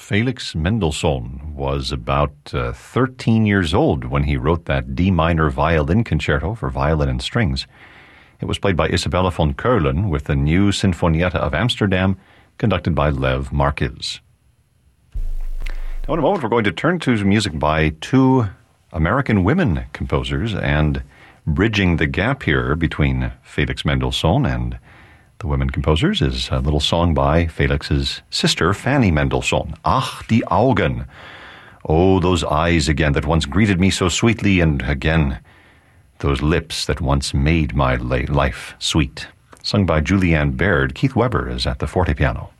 Felix Mendelssohn was about 13 years old when he wrote that D minor violin concerto for violin and strings. It was played by Isabella von Keulen with the New Sinfonietta of Amsterdam, conducted by Lev Markiz. Now, in a moment, we're going to turn to music by two American women composers, and bridging the gap here between Felix Mendelssohn and the women composers is a little song by Felix's sister, Fanny Mendelssohn. Ach, die Augen. Oh, those eyes again that once greeted me so sweetly, and again, those lips that once made my life sweet. Sung by Julianne Baird, Keith Weber is at the fortepiano.